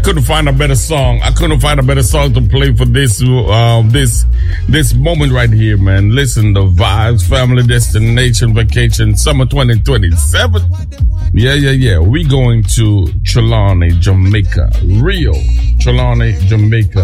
Couldn't find a better song. I couldn't find a better song to play for this this moment right here, man. Listen, the vibes, family destination, vacation, summer 2027. Yeah. We going to Trelawny, Jamaica. Rio, Trelawny, Jamaica.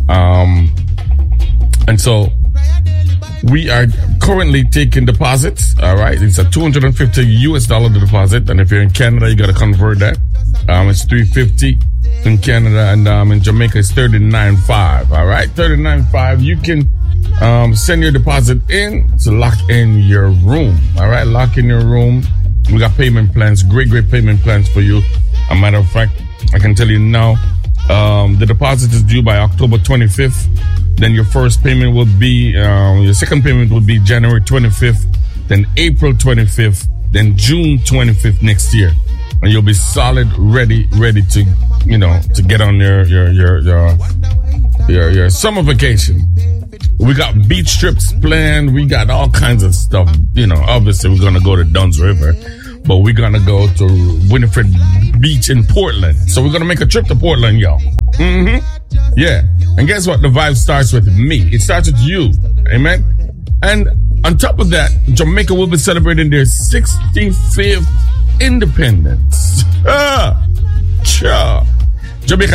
And so we are currently taking deposits. All right, it's a $250 deposit, and if you're in Canada, you got to convert that. It's $350 in Canada, and in Jamaica it's $39.5. All right, $39.5. You can send your deposit in to lock in your room. All right, lock in your room. We got payment plans, great payment plans for you. A matter of fact, I can tell you now, the deposit is due by October 25th. Then your first payment will be, your second payment will be January 25th, then April 25th, then June 25th next year. And you'll be solid, ready to, to get on your summer vacation. We got beach trips planned. We got all kinds of stuff. Obviously we're going to go to Dunn's River, but we're going to go to Winifred Beach in Portland. So we're going to make a trip to Portland, y'all. Yeah. And guess what? The vibe starts with me. It starts with you. Amen. And on top of that, Jamaica will be celebrating their 65th independence. Jamaica.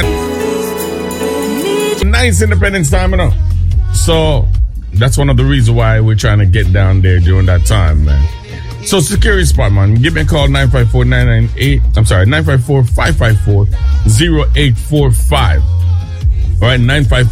Nice independence time, So that's one of the reasons why we're trying to get down there during that time, man. So security spot, man. Give me a call, 954-554-0845. All right,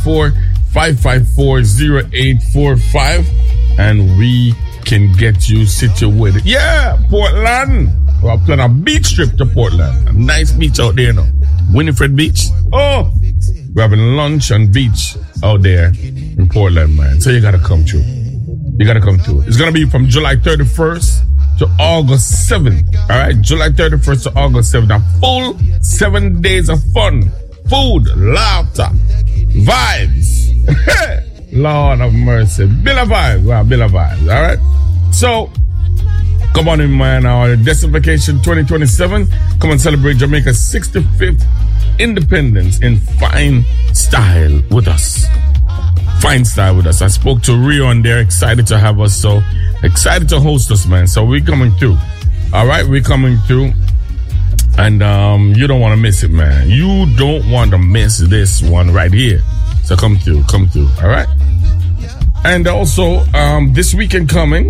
954-554-0845. And we can get you situated. Yeah, Portland. We're planning a beach trip to Portland. A nice beach out there, Winifred Beach. Oh, we're having lunch on beach out there in Portland, man. So you gotta come through. It's gonna be from July 31st to August 7th. All right, July 31st to August 7th. A full 7 days of fun, food, laughter, vibes. Lord of mercy. Bill of vibes. Wow, Bill of vibes. All right. So, come on in, man. Our Destination 2027. Come and celebrate Jamaica's 65th independence in fine style with us. I spoke to Rio and they're excited to have us. So excited to host us, man. So we're coming through. All right, we're coming through. And you don't want to miss it, man. You don't want to miss this one right here. So come through. All right. And also, this weekend coming,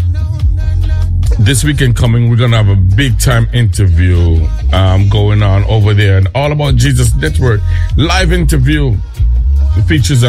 we're going to have a big time interview going on over there. And All About Jesus Network live interview. It features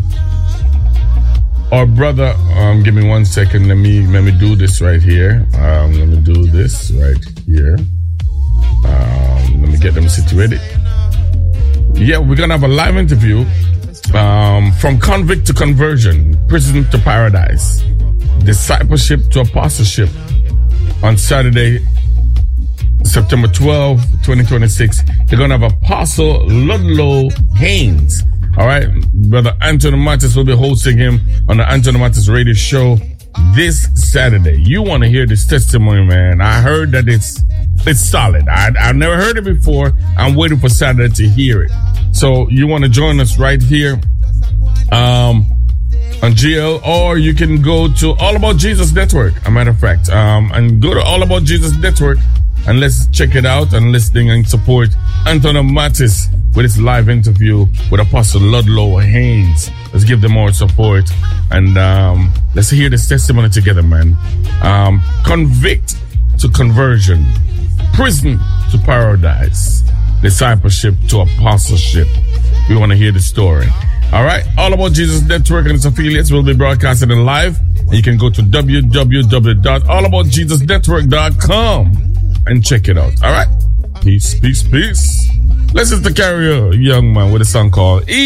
our brother. Give me 1 second. Let me do this right here. Let me do this right here. Let me get them situated. Yeah, we're gonna have a live interview from convict to conversion, prison to paradise, discipleship to apostleship on Saturday, September 12, 2026. They're gonna have Apostle Ludlow Haynes. All right, Brother Anthony Mattis will be hosting him on the Anthony Mattis Radio Show this Saturday. You want to hear this testimony, man? I heard that it's solid. I've never heard it before. I'm waiting for Saturday to hear it. So you want to join us right here on GL, or you can go to All About Jesus Network. A matter of fact, and go to All About Jesus Network and let's check it out and listening and support Anthony Mattis with his live interview with Apostle Ludlow Haynes. Let's give them more support and let's hear this testimony together, man. Convict to conversion, prison to paradise, discipleship to apostleship. We want to hear the story. All right, All About Jesus Network and its affiliates will be broadcasted in live. And you can go to www.allaboutjesusnetwork.com and check it out. All right, peace. Let's just carry a young man with a song called